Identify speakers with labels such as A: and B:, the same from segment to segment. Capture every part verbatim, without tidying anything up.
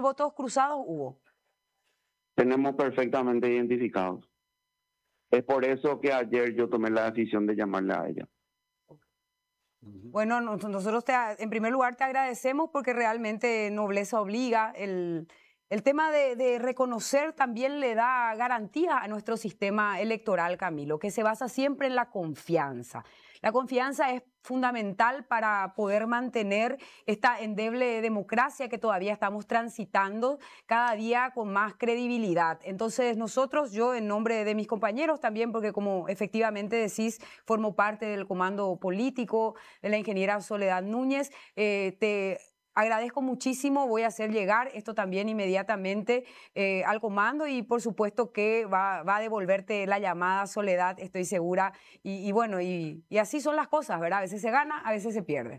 A: mil votos cruzados hubo.
B: Tenemos perfectamente identificados. Es por eso que ayer yo tomé la decisión de llamarle a ella.
A: Bueno, nosotros te, en primer lugar te agradecemos porque realmente nobleza obliga. El, el tema de, de reconocer también le da garantía a nuestro sistema electoral, Camilo, que se basa siempre en la confianza. La confianza es fundamental para poder mantener esta endeble democracia que todavía estamos transitando cada día con más credibilidad. Entonces nosotros, yo en nombre de mis compañeros también, porque como efectivamente decís, formo parte del comando político de la ingeniera Soledad Núñez, eh, te agradezco muchísimo, voy a hacer llegar esto también inmediatamente eh, al comando y por supuesto que va, va a devolverte la llamada, Soledad, estoy segura. Y, y bueno, y, y así son las cosas, ¿verdad? A veces se gana, a veces se pierde.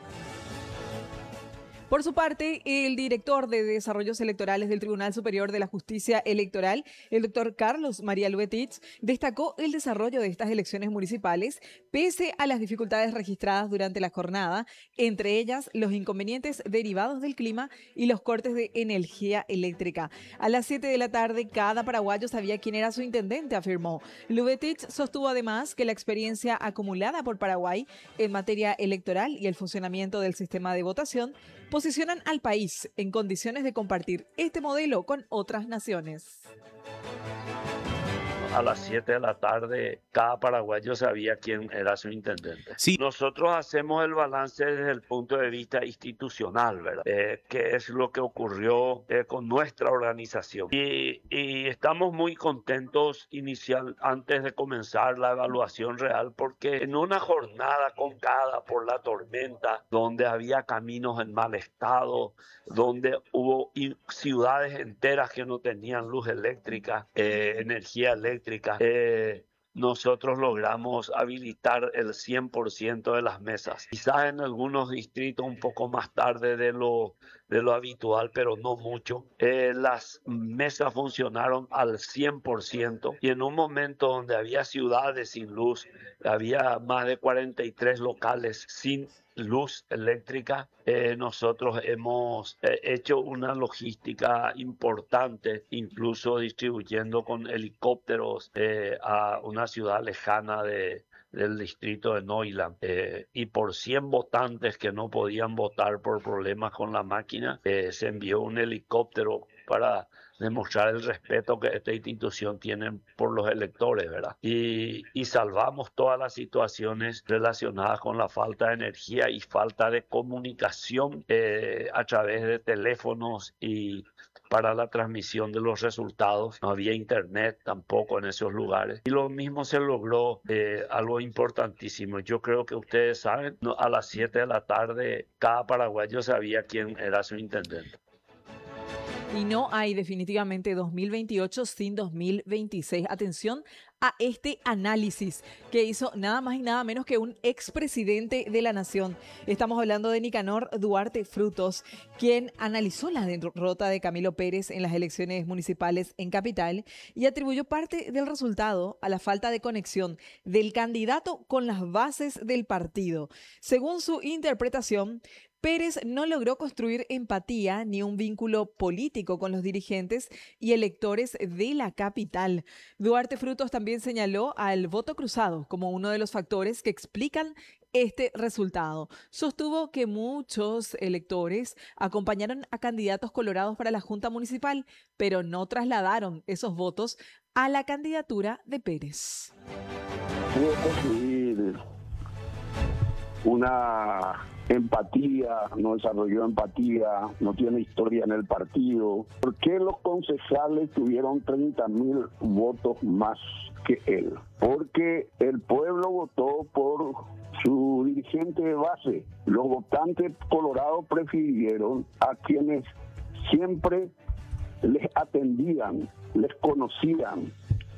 C: Por su parte, el director de Desarrollos Electorales del Tribunal Superior de la Justicia Electoral, el doctor Carlos María Luetich, destacó el desarrollo de estas elecciones municipales pese a las dificultades registradas durante la jornada, entre ellas los inconvenientes derivados del clima y los cortes de energía eléctrica. A las siete de la tarde, cada paraguayo sabía quién era su intendente, afirmó. Luetich sostuvo además que la experiencia acumulada por Paraguay en materia electoral y el funcionamiento del sistema de votación posicionan al país en condiciones de compartir este modelo con otras naciones.
D: A las siete de la tarde, cada paraguayo sabía quién era su intendente.
E: Sí.
D: Nosotros hacemos el balance desde el punto de vista institucional, ¿verdad? Eh, ¿Qué es lo que ocurrió eh, con nuestra organización? Y, y estamos muy contentos inicial, antes de comenzar la evaluación real, porque en una jornada concada por la tormenta, donde había caminos en mal estado, donde hubo ciudades enteras que no tenían luz eléctrica, eh, energía eléctrica, Eh, nosotros logramos habilitar el cien por ciento de las mesas. Quizás en algunos distritos un poco más tarde de lo, de lo habitual, pero no mucho. Eh, las mesas funcionaron al cien por ciento y en un momento donde había ciudades sin luz, había más de cuarenta y tres locales sin luz eléctrica, eh, nosotros hemos eh, hecho una logística importante, incluso distribuyendo con helicópteros eh, a una ciudad lejana de, del distrito de Neuland. Eh, y por cien votantes que no podían votar por problemas con la máquina, eh, se envió un helicóptero para demostrar el respeto que esta institución tiene por los electores, ¿verdad? Y, y salvamos todas las situaciones relacionadas con la falta de energía y falta de comunicación eh, a través de teléfonos y para la transmisión de los resultados. No había internet tampoco en esos lugares. Y lo mismo se logró, eh, algo importantísimo. Yo creo que ustedes saben, no, a las siete de la tarde cada paraguayo sabía quién era su intendente.
C: Y no hay definitivamente dos mil veintiocho sin dos mil veintiséis. Atención a este análisis que hizo nada más y nada menos que un expresidente de la nación. Estamos hablando de Nicanor Duarte Frutos, quien analizó la derrota de Camilo Pérez en las elecciones municipales en Capital y atribuyó parte del resultado a la falta de conexión del candidato con las bases del partido. Según su interpretación, Pérez no logró construir empatía ni un vínculo político con los dirigentes y electores de la capital. Duarte Frutos también señaló al voto cruzado como uno de los factores que explican este resultado. Sostuvo que muchos electores acompañaron a candidatos colorados para la Junta Municipal, pero no trasladaron esos votos a la candidatura de Pérez.
F: Pudo construir una empatía, no desarrolló empatía, no tiene historia en el partido. ¿Por qué los concejales tuvieron treinta mil votos más que él? Porque el pueblo votó por su dirigente de base. Los votantes colorados prefirieron a quienes siempre les atendían, les conocían,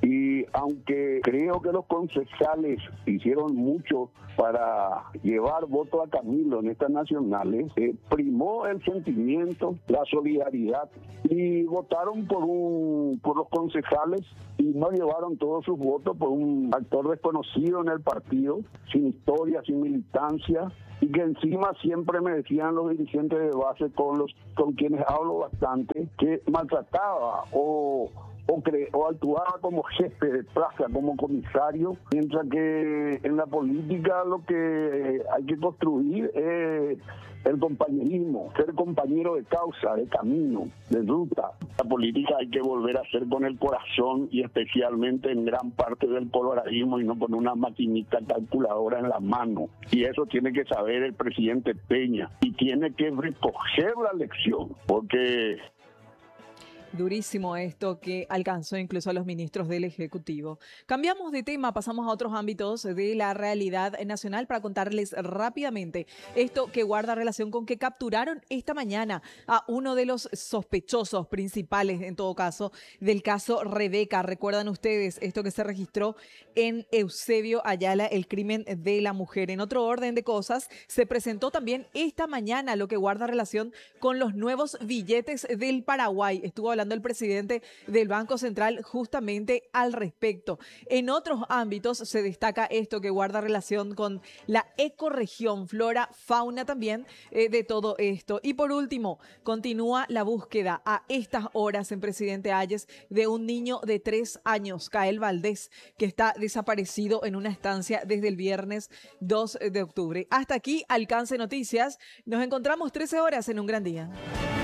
F: Y aunque creo que los concejales hicieron mucho para llevar voto a Camilo en estas nacionales, eh, primó el sentimiento, la solidaridad, y votaron por un por los concejales y no llevaron todos sus votos por un actor desconocido en el partido, sin historia, sin militancia, y que encima siempre me decían los dirigentes de base con los con quienes hablo bastante, que maltrataba o O, cre o actuaba como jefe de plaza, como comisario, mientras que en la política lo que hay que construir es el compañerismo, ser compañero de causa, de camino, de ruta. La política hay que volver a hacer con el corazón y especialmente en gran parte del coloradismo y no con una maquinita calculadora en la mano. Y eso tiene que saber el presidente Peña y tiene que recoger la lección, porque...
C: Durísimo esto que alcanzó incluso a los ministros del Ejecutivo. Cambiamos de tema, pasamos a otros ámbitos de la realidad nacional para contarles rápidamente esto que guarda relación con que capturaron esta mañana a uno de los sospechosos principales, en todo caso, del caso Rebeca. Recuerdan ustedes esto que se registró en Eusebio Ayala, el crimen de la mujer. En otro orden de cosas, se presentó también esta mañana lo que guarda relación con los nuevos billetes del Paraguay. Estuvo hablando el presidente del Banco Central justamente al respecto. En otros ámbitos se destaca esto que guarda relación con la ecorregión, flora, fauna también eh, de todo esto. Y por último, continúa la búsqueda a estas horas en Presidente Hayes de un niño de tres años, Kael Valdés, que está desaparecido en una estancia desde el viernes dos de octubre. Hasta aquí, Alcance Noticias. Nos encontramos trece horas en un gran día.